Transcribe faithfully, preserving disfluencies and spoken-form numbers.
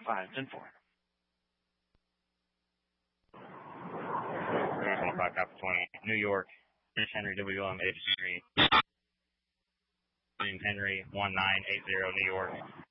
five, ten four. three twenty-five, copy twenty, New York, Henry, W M eighty-three, William Henry, one nine eight zero, New York.